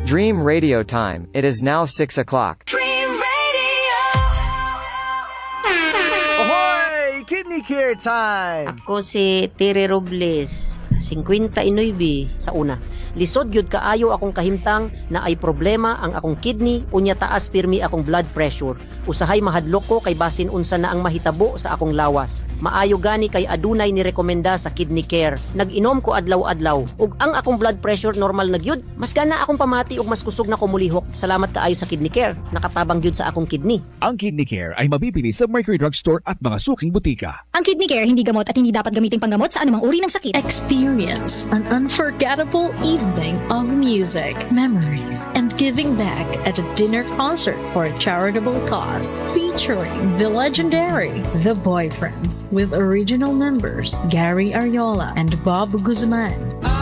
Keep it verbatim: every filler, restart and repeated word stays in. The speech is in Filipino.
Dream Radio Time. It is now six o'clock. Dream Radio! Ahoy! Kidney Care Time! Ako si Tere Robles, fifty-nine sa una. Lisod gyud kaayo akong kahimtang na ay problema ang akong kidney unya taas pirmi akong blood pressure. Usahay mahadlok ko kay basin unsa na ang mahitabo sa akong lawas. Maayo gani kay adunay ni rekomenda sa Kidney Care. Nag-inom ko adlaw-adlaw ug ang akong blood pressure normal na gyud. Mas gana akong pamati ug mas kusog na ko mulihok. Salamat kaayo sa Kidney Care. Nakatabang gyud sa akong kidney. Ang Kidney Care ay mabibili sa Mercury Drugstore at mga suking butika. Ang Kidney Care hindi gamot at hindi dapat gamiting panggamot sa anumang uri ng sakit. Experience an unforgettable evening of music, memories, and giving back at a dinner concert for a charitable cause featuring the legendary The Boyfriends with original members Gary Ariola and Bob Guzman.